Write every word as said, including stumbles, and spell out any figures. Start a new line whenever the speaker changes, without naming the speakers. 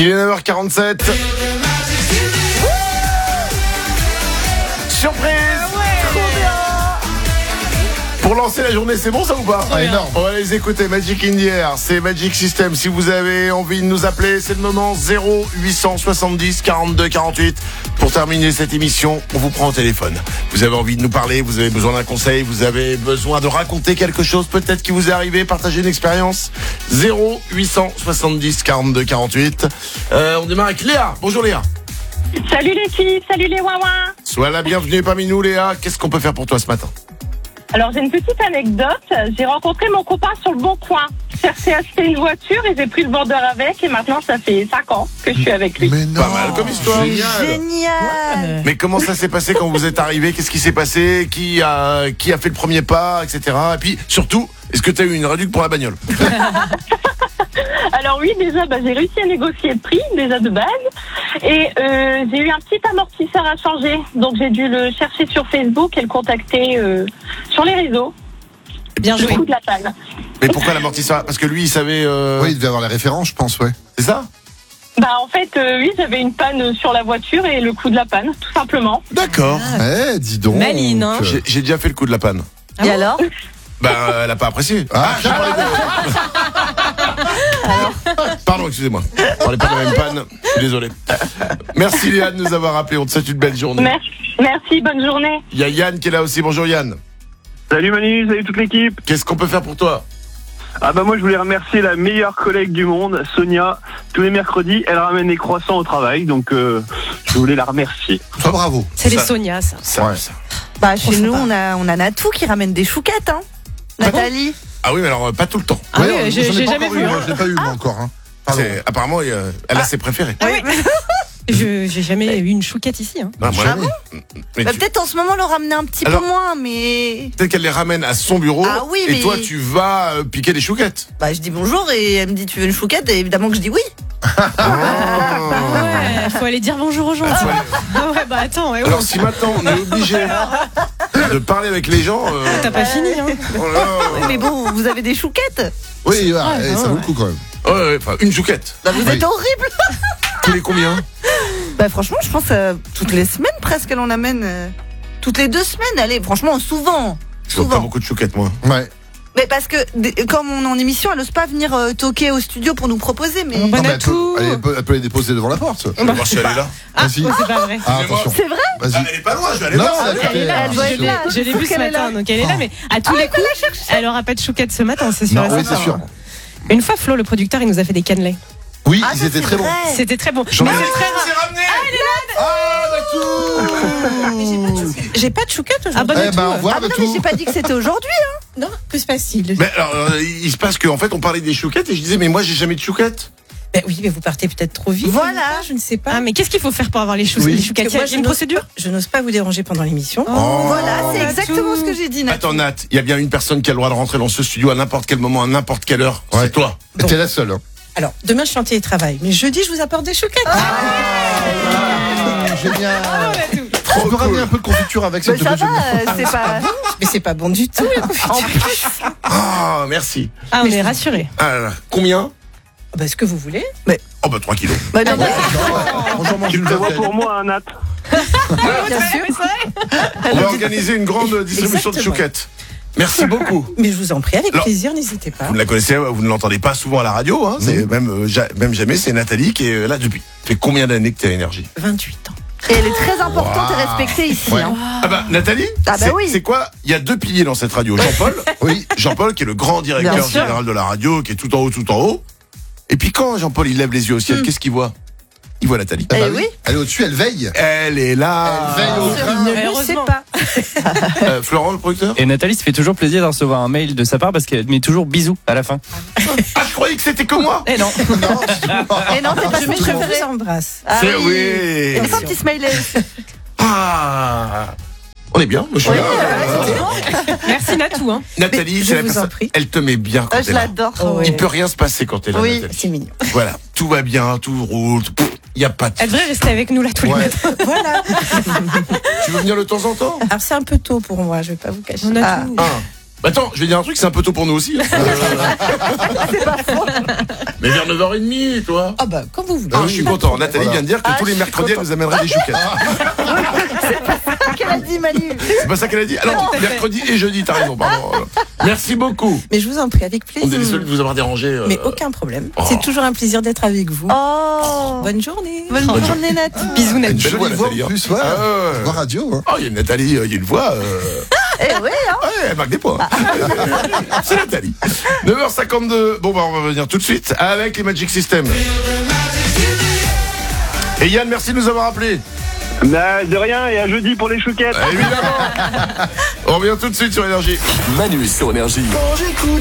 Il est neuf heures quarante-sept. Surprise. Pour lancer la journée, c'est bon ça ou pas?
Ah, énorme.
On va les écouter. Magic in the Air, c'est Magic System. Si vous avez envie de nous appeler, c'est le moment zéro huit cent soixante-dix quarante-deux quarante-huit. Pour terminer cette émission, on vous prend au téléphone. Vous avez envie de nous parler, vous avez besoin d'un conseil, vous avez besoin de raconter quelque chose peut-être qui vous est arrivé, partager une expérience. zéro huit cent soixante-dix quarante-deux quarante-huit. Euh, on démarre avec Léa. Bonjour Léa.
Salut les filles, salut les ouin-ouin.
Sois la bienvenue parmi nous Léa. Qu'est-ce qu'on peut faire pour toi ce matin?
Alors j'ai une petite anecdote, j'ai rencontré mon copain sur le Bon Coin. Je cherchais à acheter une voiture et j'ai pris le vendeur avec et maintenant ça fait cinq ans que je suis avec lui.
Mais non.
Pas mal comme histoire.
Génial.
Mais comment ça s'est passé quand vous êtes arrivé? Qu'est-ce qui s'est passé? Qui a, qui a fait le premier pas, et cetera. Et puis, surtout, est-ce que tu as eu une réduction pour la bagnole?
Alors oui, déjà bah, j'ai réussi à négocier le prix, déjà de base. Et euh, j'ai eu un petit amortisseur à changer. Donc j'ai dû le chercher sur Facebook et le contacter euh, sur les réseaux.
Bien
Le
joué.
coup de la panne.
Mais pourquoi l'amortisseur? Parce que lui, il savait... Euh...
Oui, il devait avoir les références, je pense, ouais.
C'est ça?
Bah en fait, euh, oui, j'avais une panne sur la voiture et le coup de la panne, tout simplement.
D'accord.
Eh, dis donc.
Maline, hein.
J'ai, j'ai déjà fait le coup de la panne.
Et alors?
Bah, euh, elle a pas apprécié.
Ah,
j'ai parlé de... Pardon, excusez-moi. On n'est pas dans la même panne. Je suis désolé. Merci Léa de nous avoir appelé. On te souhaite une belle journée.
Merci, merci, bonne journée.
Il y a Yann qui est là aussi. Bonjour Yann.
Salut Manu, salut toute l'équipe.
Qu'est-ce qu'on peut faire pour toi?
Ah bah moi je voulais remercier la meilleure collègue du monde, Sonia. Tous les mercredis, elle ramène des croissants au travail, donc euh, je voulais la remercier.
toi, bravo.
C'est les
Ça-
Sonia, ça.
Ça,
Ouais.
ça.
Bah, chez
Trop
nous,
sympa.
on a, on a Natou qui ramène des chouquettes, hein. Nathalie.
Ah oui, mais alors, euh, pas tout le temps.
Ah oui,
Ouais,
j'ai
j'en ai
j'ai
pas
jamais
encore
vu.
eu,
hein.
moi, je l'ai pas eu, moi, encore. Hein. Pardon.
C'est- apparemment, euh, elle a ses préférés.
Ah oui. Je j'ai jamais eu une chouquette ici. Hein.
Ah, moi,
Ah
oui. Mais
Bah,
tu-
peut-être en ce moment, le ramener un petit
Alors-
peu moins, mais.
Peut-être qu'elle les ramène à son bureau.
Ah oui,
et
mais-
toi, tu vas euh, piquer des chouquettes.
Bah, je dis bonjour et elle me dit tu veux une chouquette et évidemment que je dis oui.
Ouais, faut aller dire bonjour aux gens.
Ah,
tu vois.
ouais.
Ah ouais, bah attends, ouais, ouais.
Alors, si maintenant on est obligé de parler avec les gens. euh,
T'as pas fini, hein.
oh là là.
Oui, mais bon, vous avez des chouquettes.
Oui, ouais,
Ah,
eh,
ouais,
ça vaut le coup quand même.
Ouais, ouais, enfin, une chouquette.
Bah, vous
Oui.
êtes horrible.
Tous les combien?
Bah, franchement, je pense euh, toutes les semaines presque, elle en amène. euh, toutes les deux semaines, allez, franchement, souvent.
Je vois pas
Souvent.
beaucoup de chouquettes, moi.
Ouais.
Mais parce que, des- comme on est en émission, elle n'ose pas venir euh, toquer au studio pour nous proposer, mais.
Bon,
Non, mais elle,
Natou.
peut, elle, peut, elle peut les déposer devant la porte.
Je vais voir si elle est là.
Ah,
Vas-y.
c'est pas vrai.
Ah, attention.
C'est vrai.
Ah,
Vas-y.
elle est pas loin, je vais aller
Non,
voir.
elle
ça.
est là.
Elle doit être là.
Je l'ai
Sûr
vu ce
qu'elle est
matin,
là.
donc elle est là, mais à tous les coups, elle aura pas de chouquette ce matin, c'est sûr.
Non,
et
oui,
certain.
c'est sûr.
Une fois, Flo, le producteur, il nous a fait des cannelés.
Oui,
Ah,
ils
ça,
étaient
c'est
très bons.
vrai.
C'était très bon.
J'en ai-
Mais c'est très
Ah,
rare.
c'est ramené. Ah, Natou.
J'ai pas de chouquette aujourd'hui. Ah,
Eh
bonne
ben, au revoir,
Ah, mais non,
Natou.
mais j'ai pas dit que c'était aujourd'hui.
Non, que se passe-t-il?
Mais alors, euh, il se passe qu'en fait, on parlait des chouquettes et je disais, mais moi, j'ai jamais de chouquettes.
Ben oui, mais vous partez peut-être trop vite.
Voilà.
ou pas, je ne sais pas.
Ah, mais qu'est-ce qu'il faut faire pour avoir les, chou-
Oui.
les chouquettes? Il y a
Moi, je
une
n'ose
procédure?
pas- Je n'ose pas vous déranger pendant l'émission.
Oh.
Voilà, c'est
Natou.
exactement ce que j'ai dit, Natou.
Attends, Nat, il y a bien une personne qui a le droit de rentrer dans ce studio à n'importe quel moment, à n'importe quelle heure.
Ouais.
C'est toi.
Bon.
T'es la seule. Hein.
Alors, demain, je suis en télétravail. Mais jeudi, je vous apporte des chouquettes.
Ah, génial. Tu peux ramener un peu de confiture avec
Mais
s'il te
ça
plaît,
va,
Julien.
euh, c'est pas.
Mais c'est pas bon du tout, la confiture.
En plus.
Ah, merci.
Ah, on est rassurés.
Ah là là. Combien?
Bah, ce que vous voulez.
Oh, bah, trois kilos.
Bah, non, mais-
Bonjour, mange
Tu
une
le prévois
coquette.
pour moi, hein, Nat.
Bien sûr.
On va organiser une grande distribution de
Exactement.
chouquettes. Merci beaucoup.
Mais je vous en prie, avec
Alors,
plaisir, n'hésitez pas.
Vous ne la connaissez, vous ne l'entendez pas souvent à la radio, hein. C'est même, euh, ja- même jamais, c'est Nathalie qui est là depuis. Ça fait combien d'années que tu as énergie?
vingt-huit ans.
Et elle est très importante et respectée ici.
Ouais.
Hein.
Ah bah, Nathalie?
Ah bah
c'est,
oui.
c'est quoi? Il y a deux piliers dans cette radio. Jean-Paul.
Oui.
Jean-Paul qui est le grand directeur
Bien sûr.
général de la radio, qui est tout en haut, tout en haut. Et puis quand Jean-Paul il lève les yeux au ciel, qu'est-ce qu'il voit? Il voit Nathalie.
Ah bah
Eh
oui.
oui.
Elle est au-dessus, elle veille.
Elle est là.
Elle veille au
Sur
train.
une-
Mais
je sais
heureusement.
pas.
Euh, Florent, le producteur?
Et Nathalie se fait toujours plaisir de recevoir un mail de sa part parce qu'elle met toujours bisous à la fin.
Ah, je croyais que c'était que moi.
Eh non.
Et non, c'est pas
Je,
son
je
préféré.
vous embrasse.
Ah
C'est
oui.
oui.
Et enfin, un petit smiley.
Ah. On est bien, monsieur.
Oui,
là.
ouais, c'est bon.
Merci Natou. Hein.
Nathalie,
Mais
c'est
je
la
vous en
personne.
prie.
Elle te met bien quand
Ah,
t'es
je
là.
l'adore.
Oh, ouais.
Il peut rien se passer quand t'es là,
Oui.
Nathalie.
C'est mignon.
Voilà, tout va bien, tout roule. Il y a pas de.
Elle devrait rester avec nous là tous les
Ouais.
matins.
Voilà.
Tu veux venir de temps en temps?
Alors, c'est un peu tôt pour moi, je vais pas vous cacher.
On a
Ah.
tout.
Ah. Bah attends, je vais dire un truc, c'est un peu tôt pour nous aussi. Hein.
C'est pas faux.
Mais vers neuf heures trente, toi.
Ah bah, quand vous voulez.
Ah, je suis content. Nathalie
Voilà.
vient de dire que
Ah,
tous les
je suis
mercredis, elle
content.
nous amènerait des chouquettes.
Qu'elle a dit, Manu.
C'est pas ça qu'elle a dit. Alors, mercredi et jeudi, t'as raison, pardon. Merci beaucoup.
Mais je vous en prie, avec
On est
plaisir.
désolé de vous avoir dérangé. euh.
Mais aucun problème.
Oh.
C'est toujours un plaisir d'être avec vous.
Oh.
Bonne journée.
Bonne journée, Nat.
Bisous,
Une
Nat.
belle
Jolie
voix,
voix en
Nathalie. hein.
plus, ouais.
Ah, ouais.
Voix radio, hein.
Oh, il y a une Nathalie, euh, il y a une voix. Euh...
Eh oui, hein.
Ouais, elle marque des points. C'est Nathalie. neuf heures cinquante-deux. Bon, bah, on va revenir tout de suite avec les Magic System. Et Yann, merci de nous avoir appelés.
Bah, de rien, et à jeudi pour les chouquettes.
Évidemment. On revient tout de suite sur Énergie.
Manu sur Énergie.
Quand j'écoute